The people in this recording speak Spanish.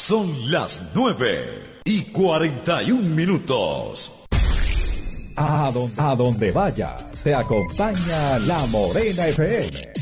Son las 9:41. A donde vaya, se acompaña La Morena FM.